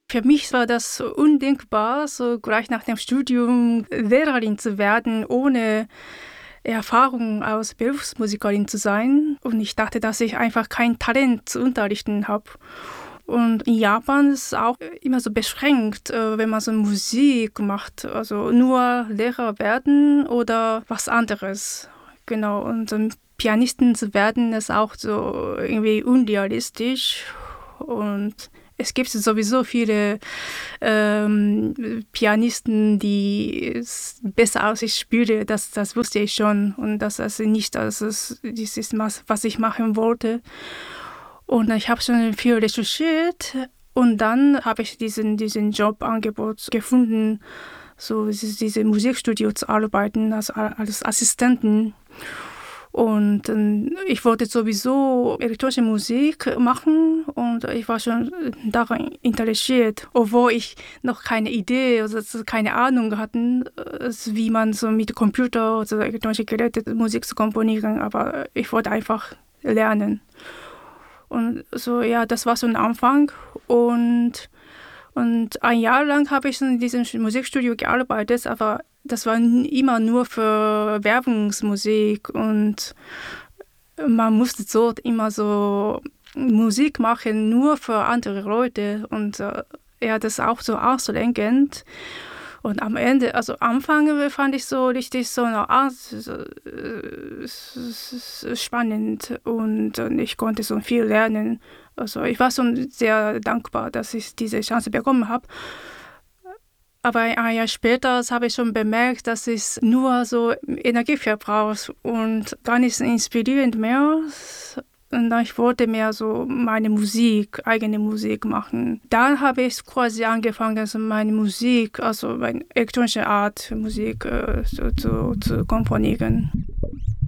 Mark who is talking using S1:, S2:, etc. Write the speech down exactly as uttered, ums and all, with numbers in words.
S1: Für mich war das so undenkbar, so gleich nach dem Studium Lehrerin zu werden, ohne Erfahrung als Berufsmusikerin zu sein. Und ich dachte, dass ich einfach kein Talent zu unterrichten habe. Und in Japan ist es auch immer so beschränkt, äh, wenn man so Musik macht. Also nur Lehrer werden oder was anderes. Genau. Und ähm, Pianisten zu werden ist auch so irgendwie unrealistisch. Und es gibt sowieso viele ähm, Pianisten, die es besser als ich spiele. Das, das wusste ich schon. Und das ist nicht das, ist, das ist, was ich machen wollte. Und ich habe schon viel recherchiert. Und dann habe ich diesen, diesen Jobangebot gefunden, so diese Musikstudio zu arbeiten, als, als Assistentin. Und äh, ich wollte sowieso elektronische Musik machen und ich war schon daran interessiert, obwohl ich noch keine Idee oder keine Ahnung hatte, wie man so mit Computer oder elektronischen Geräten Musik zu komponieren, aber ich wollte einfach lernen. Und so, ja, das war so ein Anfang. Und, und ein Jahr lang habe ich in diesem Musikstudio gearbeitet, aber das war immer nur für Werbungsmusik und man musste so immer so Musik machen, nur für andere Leute und äh, ja, das ist auch so anstrengend. Und am Ende, also Anfang fand ich so richtig so, ah, so, äh, spannend und äh, ich konnte so viel lernen. Also ich war schon sehr dankbar, dass ich diese Chance bekommen habe. Aber ein Jahr später habe ich schon bemerkt, dass es nur so Energie verbraucht und gar nicht so inspirierend mehr. Und dann ich wollte mehr so meine Musik, eigene Musik machen. Dann habe ich quasi angefangen, also meine Musik, also meine elektronische Art Musik äh, zu, zu, zu komponieren.